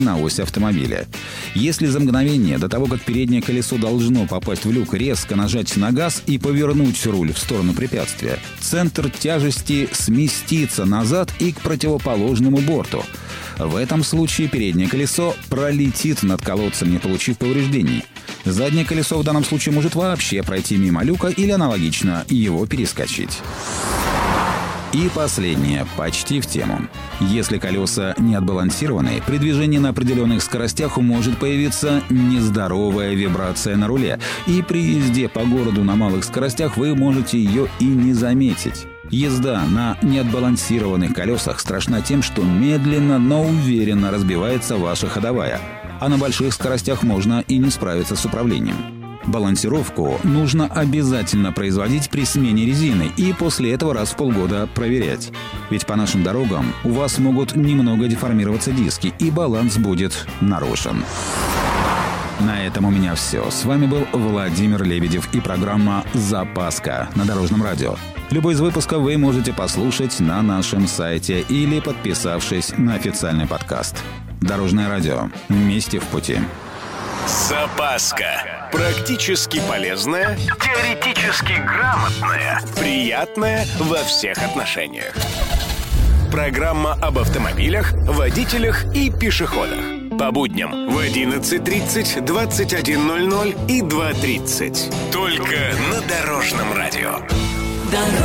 на ось автомобиля. Если за мгновение до того, как переднее колесо должно попасть в люк, резко нажать на газ и повернуть руль в сторону препятствия, центр тяжести сместится назад и к противоположному борту. В этом случае переднее колесо пролетит над колодцем, не получив повреждений. Заднее колесо в данном случае может вообще пройти мимо люка или аналогично его перескочить. И последнее, почти в тему. Если колеса не отбалансированы, при движении на определенных скоростях может появиться нездоровая вибрация на руле, и при езде по городу на малых скоростях вы можете ее и не заметить. Езда на неотбалансированных колесах страшна тем, что медленно, но уверенно разбивается ваша ходовая, а на больших скоростях можно и не справиться с управлением. Балансировку нужно обязательно производить при смене резины и после этого раз в полгода проверять. Ведь по нашим дорогам у вас могут немного деформироваться диски, и баланс будет нарушен. На этом у меня все. С вами был Владимир Лебедев и программа «Запаска» на Дорожном радио. Любой из выпусков вы можете послушать на нашем сайте или подписавшись на официальный подкаст. Дорожное радио. Вместе в пути. Запаска. Практически полезная, теоретически грамотная, приятная во всех отношениях. Программа об автомобилях, водителях и пешеходах. По будням в 11:30, 21:00 и 2:30. Только на Дорожном радио.